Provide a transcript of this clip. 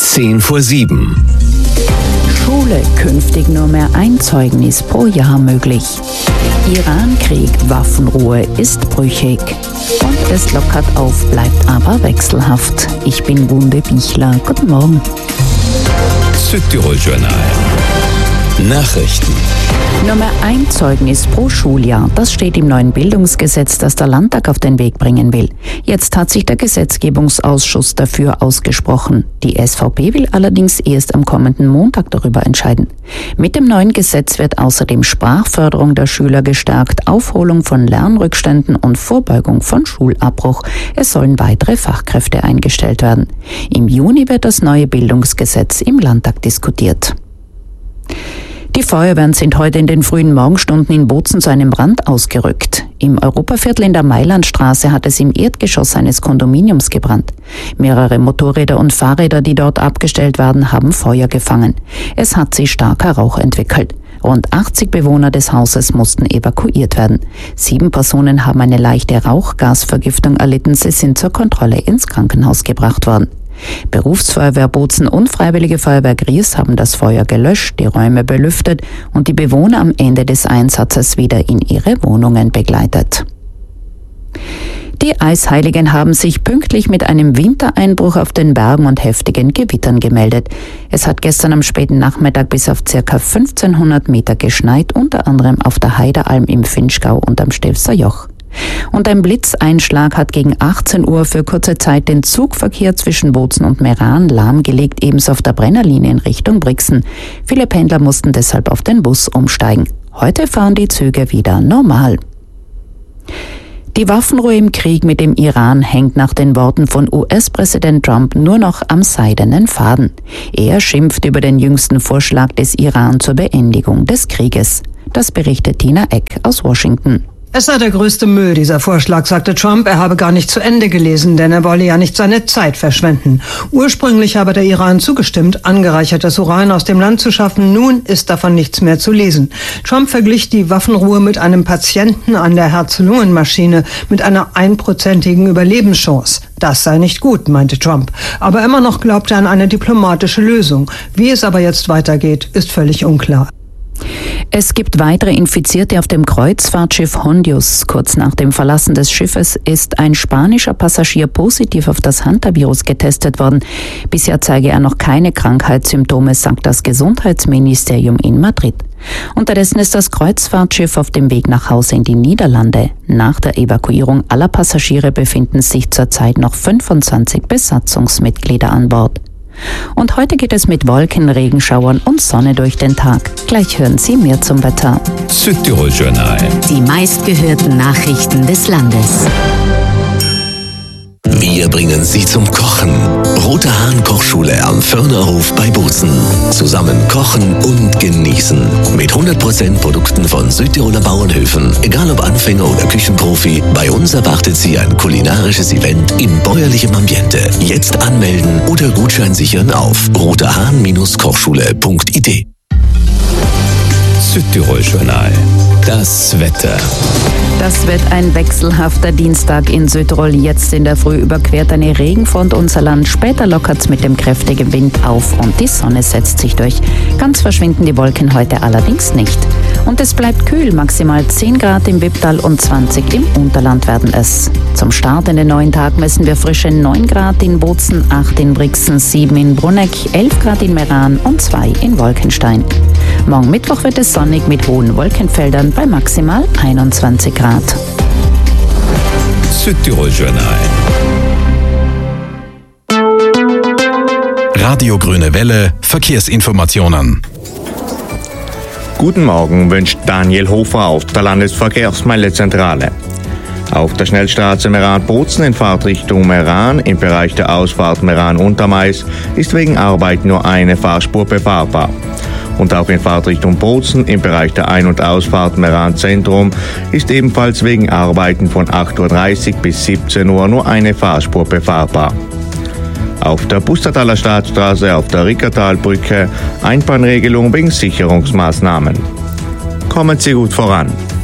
6:10. Schule künftig nur mehr ein Zeugnis pro Jahr möglich. Iran-Krieg, Waffenruhe ist brüchig. Und es lockert auf, bleibt aber wechselhaft. Ich bin Wunde Bichler. Guten Morgen. Südtirol-Journal. Nachrichten. Nur mehr ein Zeugnis pro Schuljahr. Das steht im neuen Bildungsgesetz, das der Landtag auf den Weg bringen will. Jetzt hat sich der Gesetzgebungsausschuss dafür ausgesprochen. Die SVP will allerdings erst am kommenden Montag darüber entscheiden. Mit dem neuen Gesetz wird außerdem Sprachförderung der Schüler gestärkt, Aufholung von Lernrückständen und Vorbeugung von Schulabbruch. Es sollen weitere Fachkräfte eingestellt werden. Im Juni wird das neue Bildungsgesetz im Landtag diskutiert. Die Feuerwehren sind heute in den frühen Morgenstunden in Bozen zu einem Brand ausgerückt. Im Europaviertel in der Mailandstraße hat es im Erdgeschoss eines Kondominiums gebrannt. Mehrere Motorräder und Fahrräder, die dort abgestellt werden, haben Feuer gefangen. Es hat sich starker Rauch entwickelt. Rund 80 Bewohner des Hauses mussten evakuiert werden. 7 Personen haben eine leichte Rauchgasvergiftung erlitten. Sie sind zur Kontrolle ins Krankenhaus gebracht worden. Berufsfeuerwehr Bozen und Freiwillige Feuerwehr Gries haben das Feuer gelöscht, die Räume belüftet und die Bewohner am Ende des Einsatzes wieder in ihre Wohnungen begleitet. Die Eisheiligen haben sich pünktlich mit einem Wintereinbruch auf den Bergen und heftigen Gewittern gemeldet. Es hat gestern am späten Nachmittag bis auf ca. 1500 Meter geschneit, unter anderem auf der Heidealm im Finchgau und am Stilfser Joch. Und ein Blitzeinschlag hat gegen 18 Uhr für kurze Zeit den Zugverkehr zwischen Bozen und Meran lahmgelegt, ebenso auf der Brennerlinie in Richtung Brixen. Viele Pendler mussten deshalb auf den Bus umsteigen. Heute fahren die Züge wieder normal. Die Waffenruhe im Krieg mit dem Iran hängt nach den Worten von US-Präsident Trump nur noch am seidenen Faden. Er schimpft über den jüngsten Vorschlag des Iran zur Beendigung des Krieges. Das berichtet Tina Eck aus Washington. Es sei der größte Müll, dieser Vorschlag, sagte Trump. Er habe gar nicht zu Ende gelesen, denn er wolle ja nicht seine Zeit verschwenden. Ursprünglich habe der Iran zugestimmt, angereichertes Uran aus dem Land zu schaffen. Nun ist davon nichts mehr zu lesen. Trump verglich die Waffenruhe mit einem Patienten an der Herz-Lungen-Maschine mit einer 1%igen Überlebenschance. Das sei nicht gut, meinte Trump. Aber immer noch glaubt er an eine diplomatische Lösung. Wie es aber jetzt weitergeht, ist völlig unklar. Es gibt weitere Infizierte auf dem Kreuzfahrtschiff Hondius. Kurz nach dem Verlassen des Schiffes ist ein spanischer Passagier positiv auf das Hantavirus getestet worden. Bisher zeige er noch keine Krankheitssymptome, sagt das Gesundheitsministerium in Madrid. Unterdessen ist das Kreuzfahrtschiff auf dem Weg nach Hause in die Niederlande. Nach der Evakuierung aller Passagiere befinden sich zurzeit noch 25 Besatzungsmitglieder an Bord. Und heute geht es mit Wolken, Regenschauern und Sonne durch den Tag. Gleich hören Sie mehr zum Wetter. Südtirol-Journal. Die meistgehörten Nachrichten des Landes. Wir bringen Sie zum Kochen. Rote Hahn Kochschule am Förnerhof bei Bozen. Zusammen kochen und genießen. Mit 100% Produkten von Südtiroler Bauernhöfen. Egal ob Anfänger oder Küchenprofi, bei uns erwartet Sie ein kulinarisches Event in bäuerlichem Ambiente. Jetzt anmelden oder Gutschein sichern auf rotehahn-kochschule.id. Südtirol-Journal. Das Wetter. Das wird ein wechselhafter Dienstag in Südtirol. Jetzt in der Früh überquert eine Regenfront unser Land. Später lockert's mit dem kräftigen Wind auf und die Sonne setzt sich durch. Ganz verschwinden die Wolken heute allerdings nicht. Und es bleibt kühl, maximal 10 Grad im Wipptal und 20 im Unterland werden es. Zum Start in den neuen Tag messen wir frische 9 Grad in Bozen, 8 in Brixen, 7 in Bruneck, 11 Grad in Meran und 2 in Wolkenstein. Morgen Mittwoch wird es sonnig mit hohen Wolkenfeldern bei maximal 21 Grad. Südtirol-Journal. Radio Grüne Welle, Verkehrsinformationen. Guten Morgen wünscht Daniel Hofer aus der Landesverkehrsmeldezentrale. Auf der Schnellstraße Meran-Bozen in Fahrtrichtung Meran im Bereich der Ausfahrt Meran-Untermais ist wegen Arbeit nur eine Fahrspur befahrbar. Und auch in Fahrtrichtung Bozen im Bereich der Ein- und Ausfahrt Meran Zentrum ist ebenfalls wegen Arbeiten von 8:30 Uhr bis 17 Uhr nur eine Fahrspur befahrbar. Auf der Pustertaler Staatsstraße auf der Rickertalbrücke Einbahnregelung wegen Sicherungsmaßnahmen. Kommen Sie gut voran.